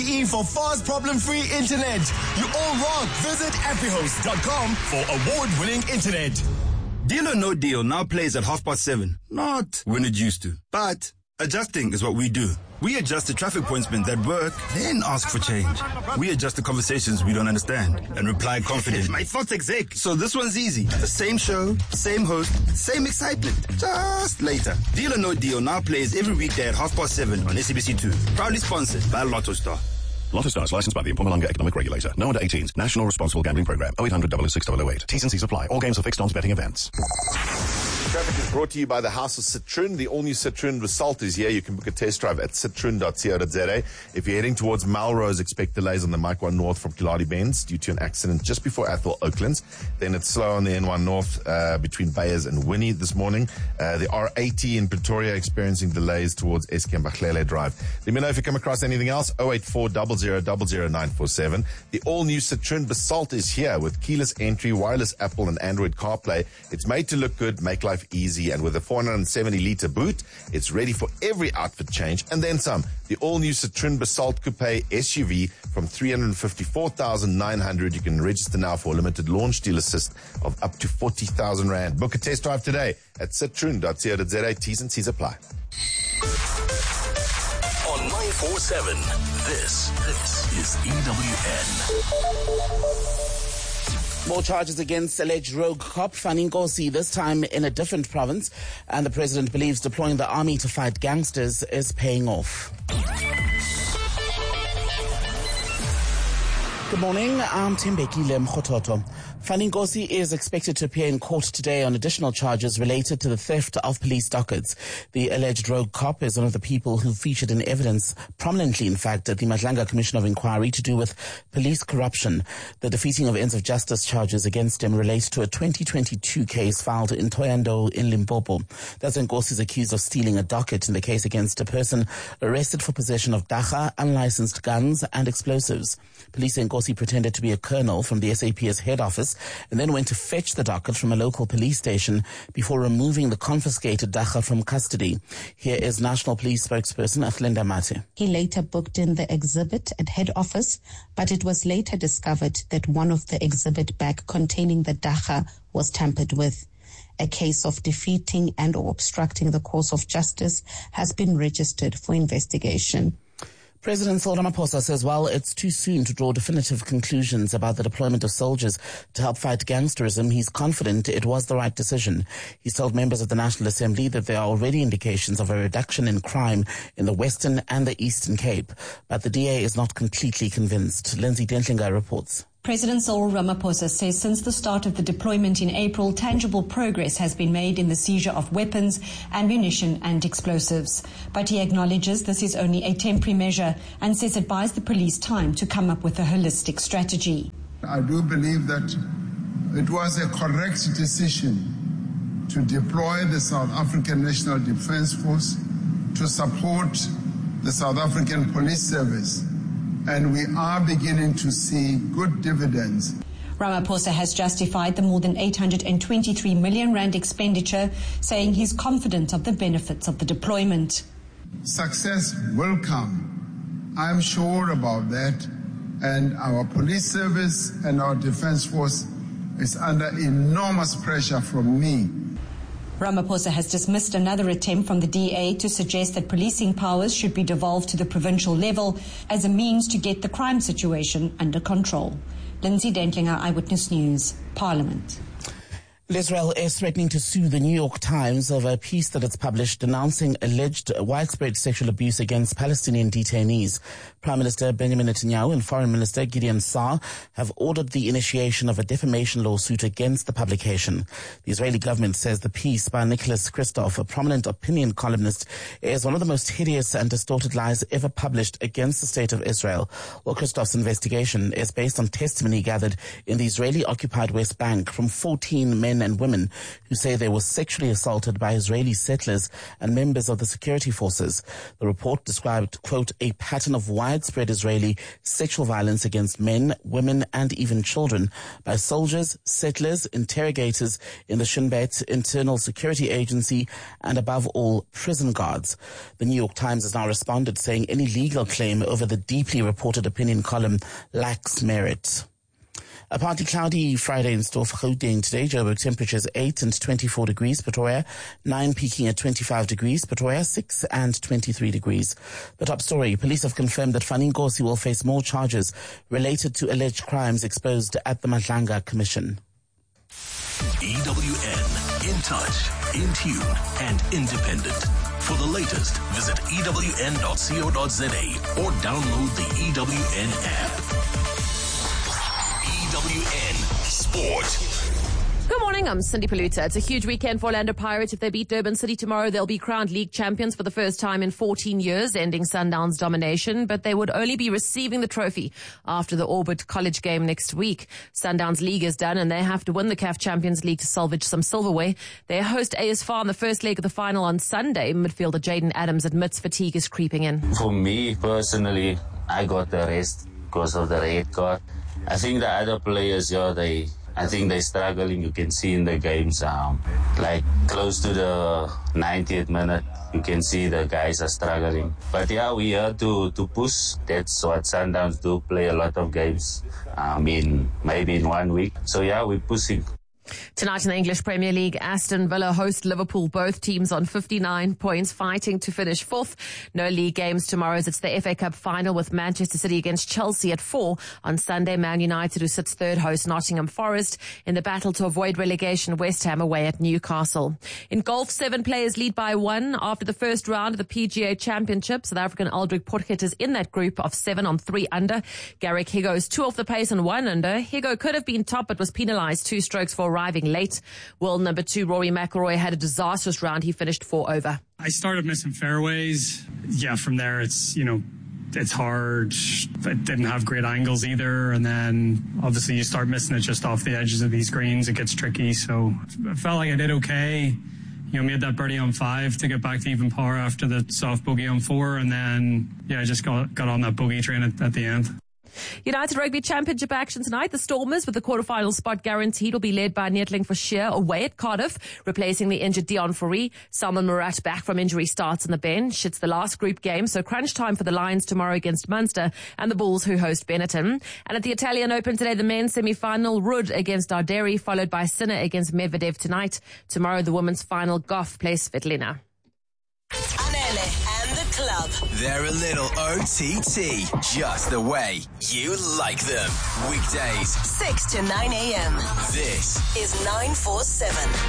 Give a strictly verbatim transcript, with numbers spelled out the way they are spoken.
For fast, problem-free internet. You all rock. Visit Afrihost dot com for award-winning internet. Deal or No Deal now plays at half past seven. Not when it used to. But adjusting is what we do. We adjust the traffic pointsmen that work, then ask for change. We adjust the conversations we don't understand and reply confidently. My thoughts exec. So this one's easy. The same show, same host, same excitement. Just later. Deal or No Deal now plays every weekday at half past seven on S A B C two. Proudly sponsored by Lotto Star. Lotto Star is licensed by the Mpumalanga Economic Regulator. No under eighteens. National Responsible Gambling Program. oh eight hundred, double oh six, double oh eight. T's and C's apply. All games are fixed odds betting events. Traffic is brought to you by the House of Citroen. The all-new Citroen Result is here. You can book a test drive at citroen dot co dot za. If you're heading towards Melrose, expect delays on the Mike one North from Killarney Bends due to an accident just before Athol Oaklands. Then it's slow on the N one North uh, between Bayers and Winnie this morning. Uh, the R eighty in Pretoria experiencing delays towards S K M Bachlele Drive. Let me know if you come across anything else. oh eight four, zero zero zero zero nine four seven. The all-new Citroen Basalt is here with keyless entry, wireless Apple and Android CarPlay. It's made to look good, make life easy, and with a four hundred seventy litre boot, it's ready for every outfit change and then some. The all-new Citroen Basalt Coupe S U V from three hundred fifty-four thousand nine hundred. You can register now for a limited launch deal assist of up to forty thousand rand. Book a test drive today at citroen dot co dot za. T's and C's apply. On nine four seven, this, this is E W N. More charges against alleged rogue cop Fani Nkosi, this time in a different province. And the president believes deploying the army to fight gangsters is paying off. Good morning, I'm Tembekile Mkhototo. Fani Nkosi is expected to appear in court today on additional charges related to the theft of police dockets. The alleged rogue cop is one of the people who featured in evidence, prominently in fact, at the Madlanga Commission of Inquiry to do with police corruption. The defeating of ends of justice charges against him relate to a twenty twenty-two case filed in Thohoyandou in Limpopo. That's when Nkosi is accused of stealing a docket in the case against a person arrested for possession of dacha, unlicensed guns and explosives. Police say Nkosi pretended to be a colonel from the S A P's head office and then went to fetch the docket from a local police station before removing the confiscated dacha from custody. Here is National Police spokesperson Aflinda Mate. He later booked in the exhibit at head office, but it was later discovered that one of the exhibit bag containing the dacha was tampered with. A case of defeating and or obstructing the course of justice has been registered for investigation. President Cyril Ramaphosa says while it's too soon to draw definitive conclusions about the deployment of soldiers to help fight gangsterism, he's confident it was the right decision. He's told members of the National Assembly that there are already indications of a reduction in crime in the Western and the Eastern Cape, but the D A is not completely convinced. Lindsay Dentlinger reports. President Cyril Ramaphosa says since the start of the deployment in April, tangible progress has been made in the seizure of weapons, ammunition and explosives. But he acknowledges this is only a temporary measure and says it buys the police time to come up with a holistic strategy. I do believe that it was a correct decision to deploy the South African National Defence Force to support the South African Police Service. And we are beginning to see good dividends. Ramaphosa has justified the more than eight hundred twenty-three million rand expenditure, saying he's confident of the benefits of the deployment. Success will come. I'm sure about that. And our police service and our defense force is under enormous pressure from me. Ramaphosa has dismissed another attempt from the D A to suggest that policing powers should be devolved to the provincial level as a means to get the crime situation under control. Lindsay Dentlinger, Eyewitness News, Parliament. Israel is threatening to sue the New York Times over a piece that it's published denouncing alleged widespread sexual abuse against Palestinian detainees. Prime Minister Benjamin Netanyahu and Foreign Minister Gideon Saar have ordered the initiation of a defamation lawsuit against the publication. The Israeli government says the piece by Nicholas Kristof, a prominent opinion columnist, is one of the most hideous and distorted lies ever published against the state of Israel. Well, Kristof's investigation is based on testimony gathered in the Israeli-occupied West Bank from fourteen men men and women who say they were sexually assaulted by Israeli settlers and members of the security forces. The report described, quote, a pattern of widespread Israeli sexual violence against men, women, and even children by soldiers, settlers, interrogators in the Shin Bet Internal Security Agency, and above all, prison guards. The New York Times has now responded, saying any legal claim over the deeply reported opinion column lacks merit. A partly cloudy Friday in store for Gauteng today. Joburg temperatures eight and twenty-four degrees. Pretoria nine, peaking at twenty-five degrees. Pretoria six and twenty-three degrees. The top story: police have confirmed that Fanny Nkosi will face more charges related to alleged crimes exposed at the Madlanga Commission. E W N, in touch, in tune, and independent. For the latest, visit E W N dot co dot za or download the E W N app. E W N Sport. Good morning, I'm Cindy Paluta. It's a huge weekend for Orlando Pirates. If they beat Durban City tomorrow, they'll be crowned league champions for the first time in fourteen years, ending Sundowns' domination. But they would only be receiving the trophy after the Orbit College game next week. Sundowns' league is done and they have to win the C A F Champions League to salvage some silverware. They host A S F A R in the first leg of the final on Sunday. Midfielder Jaden Adams admits fatigue is creeping in. For me personally, I got the rest because of the red card. I think the other players, yeah, they... I think they're struggling. You can see in the games, um, like close to the ninetieth minute, you can see the guys are struggling. But yeah, we are to, to push. That's what Sundowns do, play a lot of games, um, in maybe in one week. So yeah, we're pushing. Tonight in the English Premier League, Aston Villa host Liverpool, both teams on fifty-nine points, fighting to finish fourth. No league games tomorrow as it's the F A Cup final with Manchester City against Chelsea at four. On Sunday, Man United, who sits third, host Nottingham Forest. In the battle to avoid relegation, West Ham away at Newcastle. In golf, seven players lead by one after the first round of the P G A Championship. South African Aldrich Potgieter is in that group of seven on three under. Garrick Higo is two off the pace and one under. Higo could have been top but was penalised two strokes for arriving late. World number two Rory McIlroy had a disastrous round. He finished four over. I started missing fairways. Yeah, from there it's, you know, it's hard. It didn't have great angles either. And then obviously you start missing it just off the edges of these greens. It gets tricky. So I felt like I did okay. You know, made that birdie on five to get back to even par after the soft bogey on four. And then, yeah, I just got, got on that bogey train at, at the end. United Rugby Championship action tonight. The Stormers, with the quarterfinal spot guaranteed, will be led by Neertling Forshire away at Cardiff, replacing the injured Dion Fourie. Salman Murat back from injury starts on the bench. It's the last group game, so crunch time for the Lions tomorrow against Munster and the Bulls, who host Benetton. And at the Italian Open today, the men's semi-final, Ruud against Arderi, followed by Sinner against Medvedev tonight. Tomorrow, the women's final, Goff plays Svetlina. Anele and the club. They're a little O T T, just the way you like them. Weekdays, six to nine a.m. This is nine four seven.